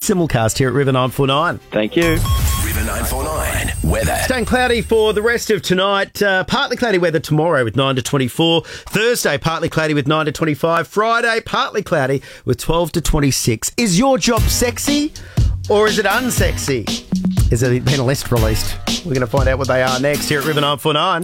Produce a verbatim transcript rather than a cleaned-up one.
simulcast here at River nine four nine. Thank you. River nine four nine weather. Staying cloudy for the rest of tonight. Uh, partly cloudy weather tomorrow with nine to twenty-four. Thursday, partly cloudy with nine to twenty-five. Friday, partly cloudy with twelve to twenty-six. Is your job sexy or is it unsexy? Has there been a list released? We're going to find out what they are next here at River nine four nine.